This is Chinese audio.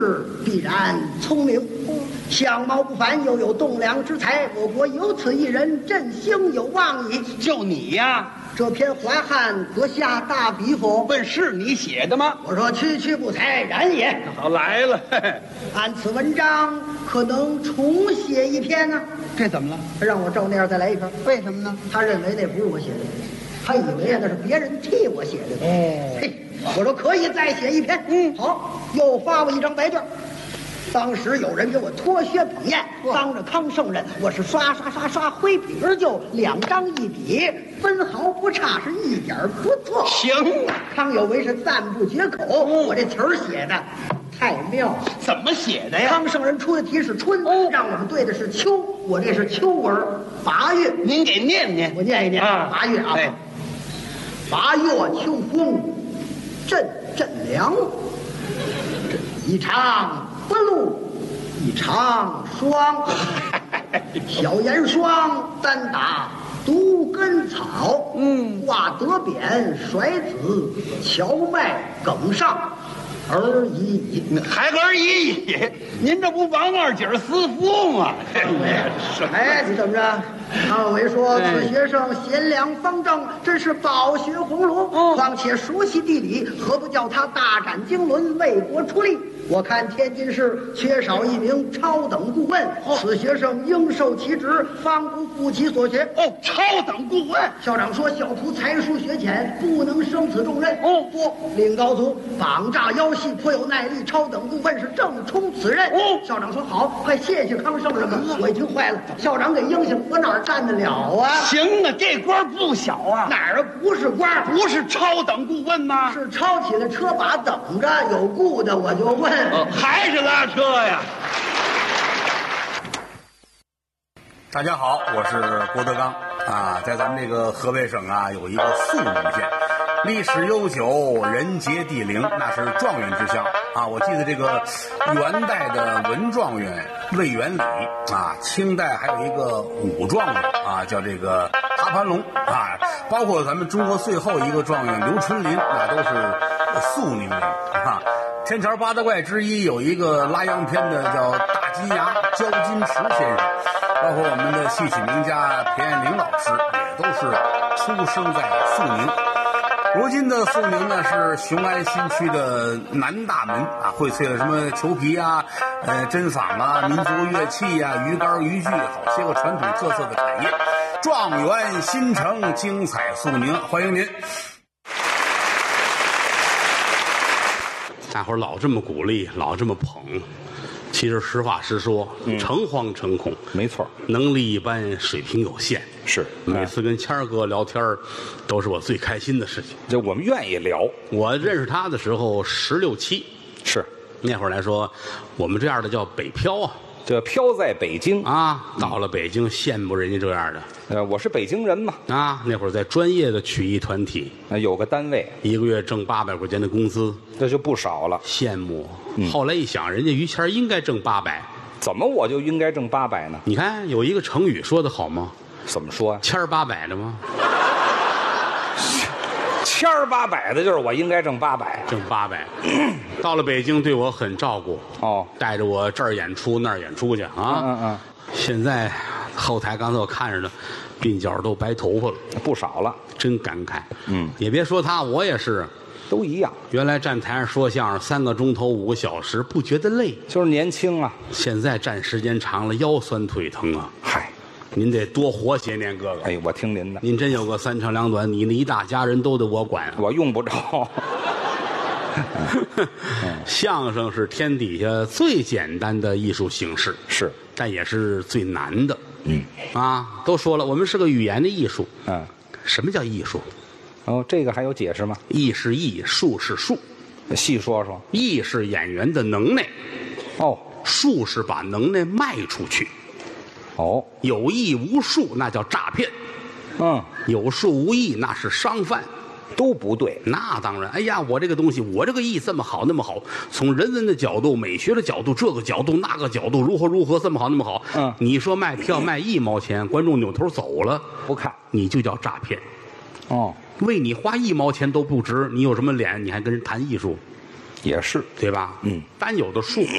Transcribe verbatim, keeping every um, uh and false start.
是必然聪明，相貌不凡，又有栋梁之才。我国有此一人，振兴有望矣。 就你呀！ 这篇淮汉阁下大笔否？ 问是你写的吗？ 我说区区不才，然也。 好，来了。 按此文章，可能重写一篇呢？ 这怎么了？ 让我照那样再来一篇。 为什么呢？ 他认为那不是我写的，他以为那是别人替我写的。 哦， 嘿，我说可以再写一篇。 嗯， 好，又发我一张白卷。当时有人给我脱靴捧宴，当着康圣人，我是刷刷刷刷挥笔而就，两张一笔，分毫不差，是一点不错。 行， 康有为是赞不绝口。 嗯、 我这词儿写的太妙了。 怎么写的呀？ 康圣人出的题是春，哦、让我们对的是秋，我这是秋文八月。 您给念念， 我念一念啊。八月啊， 哎、 八月秋风阵阵凉，一场不露一场霜，小严霜单打独根草， 嗯， 挂得扁甩子荞麦梗上而已矣。 还而已矣？您这不王二姐私妇吗？ 哎，你怎么着？康有为说，此学生贤良方正，真是饱学鸿儒， 哦、 况且熟悉地理，何不叫他大展经纶，为国出力？我看天津市缺少一名超等顾问，哦、此学生应受其职，方不负其所学。 哦，超等顾问。 校长说，小徒才疏学浅，不能胜此重任。 哦， 不，领高足，膀炸腰细，颇有耐力，超等顾问是正冲此任。 哦， 校长说好，快谢谢康圣人吧。我一听坏了，校长给应下，我哪站得了啊？ 行啊，这官不小啊。 哪儿不是官？ 不是超等顾问吗？ 是抄起了车把等着，有顾的我就问。 哦，还是拉车呀？ 大家好，我是郭德纲啊，在咱们这个河北省啊，有一个肃宁县，历史悠久，人杰地灵，那是状元之乡啊。我记得这个元代的文状元魏元礼啊，清代还有一个武状元啊，叫这个哈盘龙啊，包括咱们中国最后一个状元刘春霖，那都是肃宁人啊。天桥八大怪之一有一个拉洋片的叫大金牙焦金池先生，包括我们的戏曲名家田艳玲老师也都是出生在肃宁。如今的肃宁呢是雄安新区的南大门啊，荟萃了什么裘皮啊、呃针坊啊、民族乐器啊、鱼竿渔具，好些个传统特色的产业。状元新城，精彩肃宁，欢迎您。 大伙儿老这么鼓励，老这么捧，其实实话实说，嗯、诚惶诚恐。 没错， 能力一般，水平有限。 是， 每次跟谦儿哥聊天都是我最开心的事情。 这我们愿意聊。 我认识他的时候十六七， 是那会儿来说，我们这样的叫北漂啊。 这漂在北京啊，到了北京羡慕人家这样的。 呃，我是北京人嘛。 啊，那会儿在专业的曲艺团体， 呃，有个单位， 一个月挣八百块钱的工资， 这就不少了。 羡慕。嗯、后来一想，人家于谦应该挣八百， 怎么我就应该挣八百呢？ 你看有一个成语说的好吗？ 怎么说？ 谦儿八百的吗？ 千儿八百的，就是我应该挣八百， 挣八百。到了北京，对我很照顾哦， 带着我这儿演出那儿演出去啊。 嗯嗯嗯。 现在后台刚才我看着呢，鬓角都白头发了， 不少了， 真感慨。 嗯， 也别说他，我也是， 都一样。 原来站台上说相声三个钟头五个小时不觉得累， 就是年轻啊。 现在站时间长了，腰酸腿疼啊。 嗨。 您得多活些年，哥哥。 哎，我听您的。 您真有个三长两短，你那一大家人都得我管， 我用不着。 相声是天底下最简单的艺术形式， 是， 但也是最难的。 嗯， 啊，都说了，我们是个语言的艺术。 嗯， 什么叫艺术？ 哦，这个还有解释吗？ 艺是艺，术是术。 细说说。 艺是演员的能耐。 哦， 术是把能耐卖出去。 哦， 有艺无术那叫诈骗， 嗯， 有术无艺那是商贩， 都不对。 那当然，哎呀，我这个东西，我这个艺这么好那么好，从人文的角度、美学的角度、这个角度那个角度，如何如何这么好那么好。 嗯， 你说卖票卖一毛钱，观众扭头走了， 不看， 你就叫诈骗。 哦， 为你花一毛钱都不值，你有什么脸？你还跟人谈艺术？ 也是， 对吧？ 嗯， 单有的术